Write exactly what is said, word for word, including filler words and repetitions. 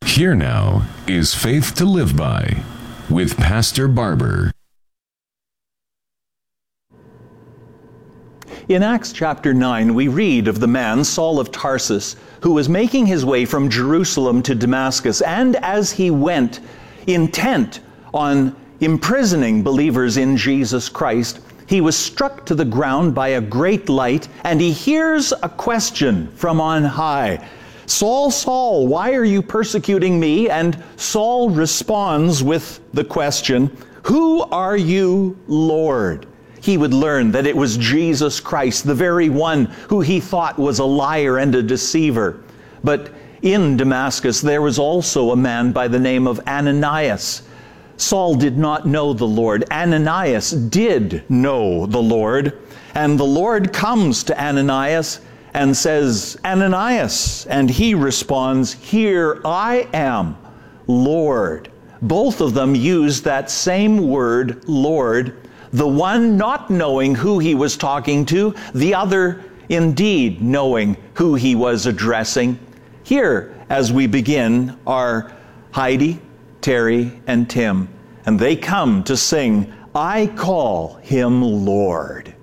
Here now is Faith to Live By with Pastor Barber. In Acts chapter nine, we read of the man, Saul of Tarsus, who was making his way from Jerusalem to Damascus, and as he went, intent on imprisoning believers in Jesus Christ, he was struck to the ground by a great light, and he hears a question from on high. Saul, Saul, why are you persecuting me? And Saul responds with the question, who are you, Lord? He would learn that it was Jesus Christ, the very one who he thought was a liar and a deceiver. But in Damascus, there was also a man by the name of Ananias. Saul did not know the Lord. Ananias did know the Lord. And the Lord comes to Ananias and says, Ananias, and he responds, here I am, Lord. Both of them used that same word, Lord, the one not knowing who he was talking to, the other indeed knowing who he was addressing. Here, as we begin, are Heidi, Terry, and Tim, and they come to sing, I Call Him Lord.